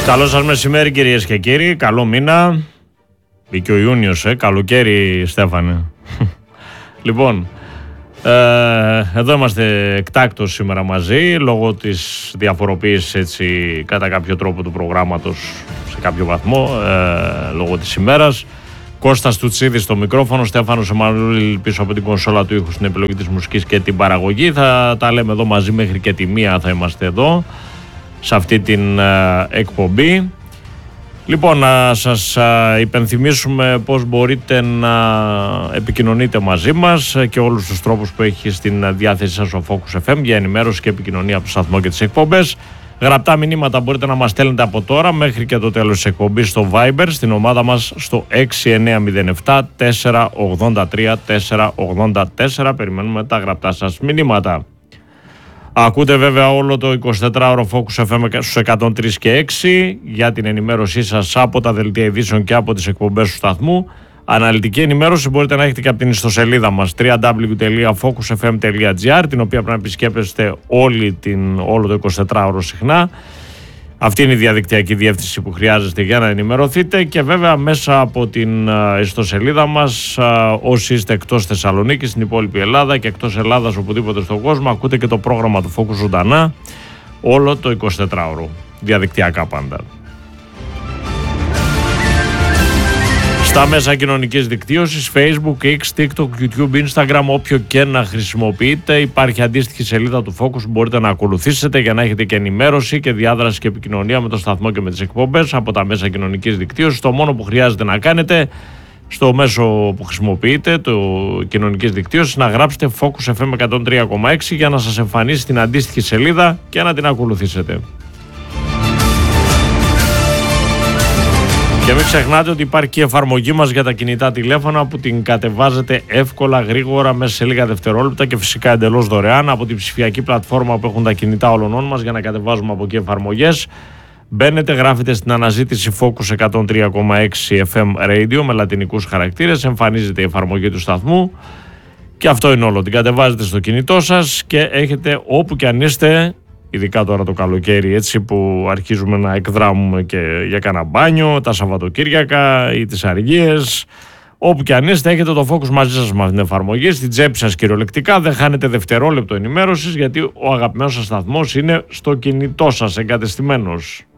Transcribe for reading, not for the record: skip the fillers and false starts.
Καλό σας μεσημέρι κυρίες και κύριοι, καλό μήνα. Μπήκε ο Ιούνιος, καλοκαίρι Στέφανε. Λοιπόν, εδώ είμαστε εκτάκτως σήμερα μαζί, λόγω της διαφοροποίησης έτσι κατά κάποιο τρόπο του προγράμματος σε κάποιο βαθμό, λόγω της ημέρας. Κώστας Τουτσίδης στο μικρόφωνο, Στέφανος Εμμανουήλ πίσω από την κονσόλα του ήχου στην επιλογή της μουσικής και την παραγωγή. Θα τα λέμε εδώ μαζί μέχρι και τη 1 θα είμαστε εδώ σε αυτή την εκπομπή. Λοιπόν, να σας υπενθυμίσουμε πώς μπορείτε να επικοινωνείτε μαζί μας και όλους τους τρόπους που έχει στην διάθεσή σας ο Focus FM για ενημέρωση και επικοινωνία από το σταθμό και τις εκπομπές. Γραπτά μηνύματα μπορείτε να μας στέλνετε από τώρα μέχρι και το τέλος της εκπομπής στο Viber, στην ομάδα μας στο 6907 483 484. Περιμένουμε τα γραπτά σας μηνύματα. Ακούτε βέβαια όλο το 24ωρο Focus FM στους 103 και 6 για την ενημέρωσή σας από τα δελτία ειδήσεων και από τις εκπομπές του σταθμού. Αναλυτική ενημέρωση μπορείτε να έχετε και από την ιστοσελίδα μας www.focusfm.gr, την οποία πρέπει να επισκέπτεστε όλο το 24ωρο συχνά. Αυτή είναι η διαδικτυακή διεύθυνση που χρειάζεστε για να ενημερωθείτε, και βέβαια μέσα από την ιστοσελίδα μας, όσοι είστε εκτός Θεσσαλονίκης, στην υπόλοιπη Ελλάδα και εκτός Ελλάδας οπουδήποτε στον κόσμο, ακούτε και το πρόγραμμα του Focus ζωντανά όλο το 24ωρο, διαδικτυακά πάντα. Στα μέσα κοινωνικής δικτύωσης, Facebook, X, TikTok, YouTube, Instagram, όποιο και να χρησιμοποιείτε, υπάρχει αντίστοιχη σελίδα του Focus που μπορείτε να ακολουθήσετε για να έχετε και ενημέρωση και διάδραση και επικοινωνία με το σταθμό και με τις εκπομπές από τα μέσα κοινωνικής δικτύωσης. Το μόνο που χρειάζεται να κάνετε στο μέσο που χρησιμοποιείτε, το κοινωνικής δικτύωσης, να γράψετε Focus FM 103,6 για να σας εμφανίσει την αντίστοιχη σελίδα και να την ακολουθήσετε. Και μην ξεχνάτε ότι υπάρχει και η εφαρμογή μας για τα κινητά τηλέφωνα που την κατεβάζετε εύκολα, γρήγορα, μέσα σε λίγα δευτερόλεπτα και φυσικά εντελώς δωρεάν από την ψηφιακή πλατφόρμα που έχουν τα κινητά όλων μας για να κατεβάζουμε από εκεί εφαρμογές. Μπαίνετε, γράφετε στην αναζήτηση Focus 103,6 FM Radio με λατινικούς χαρακτήρες, εμφανίζεται η εφαρμογή του σταθμού και αυτό είναι όλο. Την κατεβάζετε στο κινητό σας και έχετε όπου και αν είστε, ειδικά τώρα το καλοκαίρι έτσι που αρχίζουμε να εκδράμουμε και για κανένα μπάνιο, τα Σαββατοκύριακα ή τις αργίες, όπου και αν είστε έχετε το Focus μαζί σας με αυτήν την εφαρμογή, στην τσέπη σας κυριολεκτικά, δεν χάνετε δευτερόλεπτο ενημέρωσης γιατί ο αγαπημένος σας σταθμός είναι στο κινητό σας εγκατεστημένος.